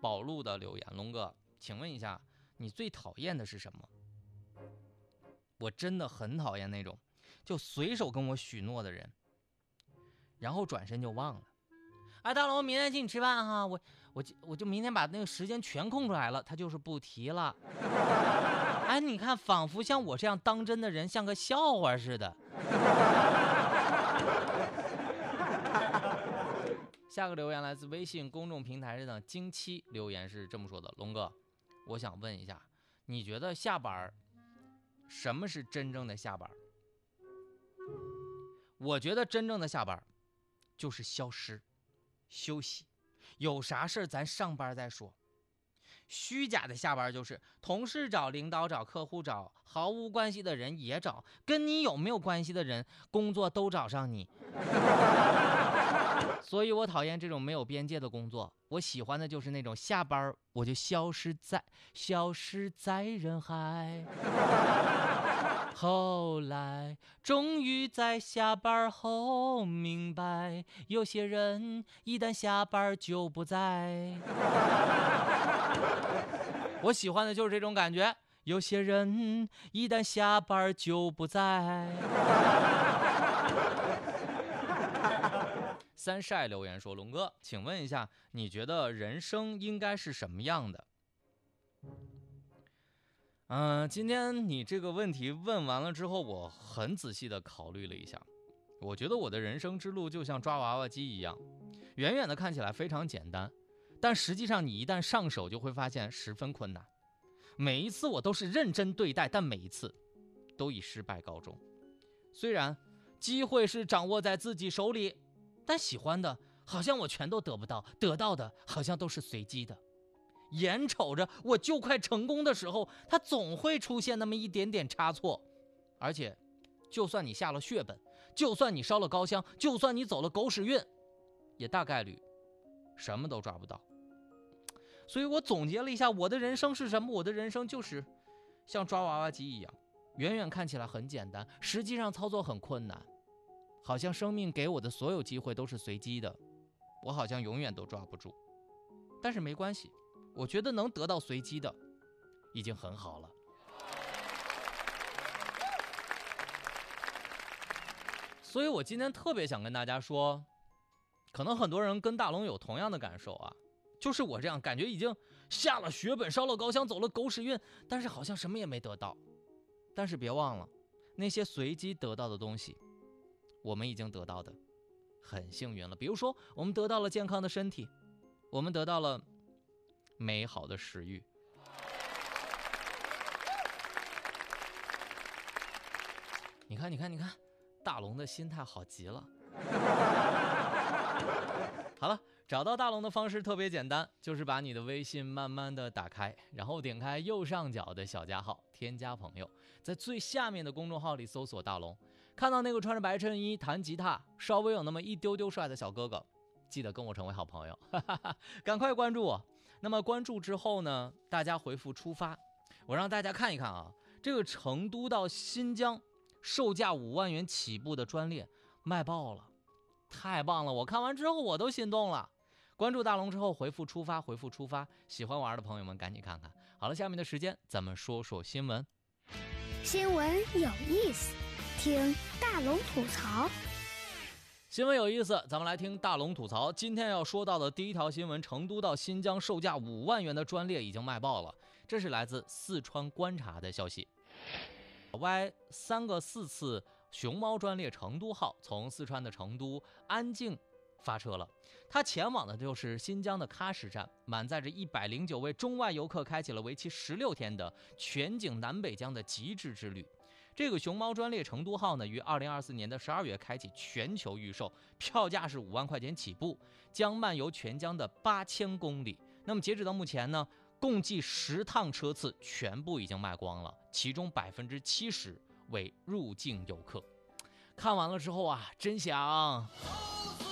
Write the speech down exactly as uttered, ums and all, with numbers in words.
宝路的留言，龙哥，请问一下，你最讨厌的是什么？我真的很讨厌那种就随手跟我许诺的人，然后转身就忘了。哎，大龙，明天请你吃饭哈，我我我就明天把那个时间全空出来了，他就是不提了。哎，你看，仿佛像我这样当真的人像个笑话似的。下个留言来自微信公众平台上的惊七，留言是这么说的：龙哥，我想问一下，你觉得下班什么是真正的下班？我觉得真正的下班就是消失休息，有啥事咱上班再说。虚假的下班就是同事找、领导找、客户找，毫无关系的人也找，跟你有没有关系的人工作都找上你。所以我讨厌这种没有边界的工作，我喜欢的就是那种下班我就消失在消失在人海。后来终于在下班后明白，有些人一旦下班就不在。我喜欢的就是这种感觉，有些人一旦下班就不在。三晒留言说，龙哥，请问一下，你觉得人生应该是什么样的？嗯、呃，今天你这个问题问完了之后，我很仔细的考虑了一下，我觉得我的人生之路就像抓娃娃机一样，远远的看起来非常简单，但实际上你一旦上手就会发现十分困难。每一次我都是认真对待，但每一次都以失败告终。虽然机会是掌握在自己手里，但喜欢的好像我全都得不到，得到的好像都是随机的。眼瞅着我就快成功的时候，它总会出现那么一点点差错。而且就算你下了血本，就算你烧了高香，就算你走了狗屎运，也大概率什么都抓不到。所以我总结了一下我的人生是什么，我的人生就是像抓娃娃机一样，远远看起来很简单，实际上操作很困难。好像生命给我的所有机会都是随机的，我好像永远都抓不住。但是没关系，我觉得能得到随机的已经很好了。所以我今天特别想跟大家说，可能很多人跟大龙有同样的感受啊，就是我这样感觉已经下了血本，烧了高香，走了狗屎运，但是好像什么也没得到。但是别忘了，那些随机得到的东西我们已经得到的很幸运了。比如说我们得到了健康的身体，我们得到了美好的食欲。你看你看你看，大龙的心态好极了。好了，找到大龙的方式特别简单，就是把你的微信慢慢的打开，然后点开右上角的小加号，添加朋友，在最下面的公众号里搜索大龙，看到那个穿着白衬衣弹吉他稍微有那么一丢丢帅的小哥哥，记得跟我成为好朋友。赶快关注我。那么关注之后呢，大家回复出发，我让大家看一看啊，这个成都到新疆售价五万元起步的专列卖爆了，太棒了，我看完之后我都心动了。关注大龙之后回复出发，回复出发，喜欢玩的朋友们赶紧看看。好了，下面的时间咱们说说新闻。 新闻有意思，听大龙吐槽。 新闻有意思，咱们来听大龙吐槽。今天要说到的第一条新闻，成都到新疆售价五万元的专列已经卖爆了，这是来自四川观察的消息。Y 三个四次熊猫专列成都号从四川的成都安静发车了，它前往的就是新疆的喀什站，满载着一百零九位中外游客，开启了为期十六天的全景南北疆的极致之旅。这个熊猫专列成都号呢，于二零二四年的十二月开启全球预售，票价是五万块钱起步，将漫游全疆的八千公里。那么截止到目前呢，共计十趟车次全部已经卖光了，其中百分之七十为入境游客。看完了之后啊，真想